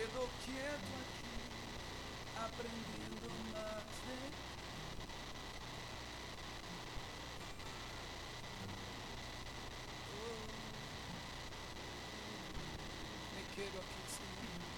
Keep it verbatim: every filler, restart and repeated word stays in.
quedo quieto aquí, aprendiendo más de oh, me quedo aquí, Señor.